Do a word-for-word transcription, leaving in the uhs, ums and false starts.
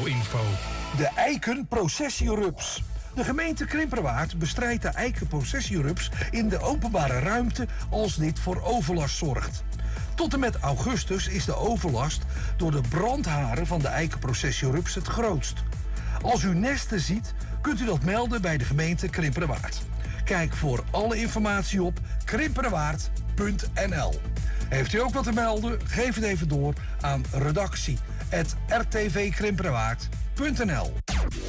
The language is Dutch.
Meteoinfo. De eikenprocessierups. De gemeente Krimperwaard bestrijdt de eikenprocessierups in de openbare ruimte als dit voor overlast zorgt. Tot en met augustus is de overlast door de brandharen van de eikenprocessierups het grootst. Als u nesten ziet, kunt u dat melden bij de gemeente Krimperwaard. Kijk voor alle informatie op krimperenwaard punt n l. Heeft u ook wat te melden? Geef het even door aan redactie apenstaartje r t v krimperenwaard punt n l.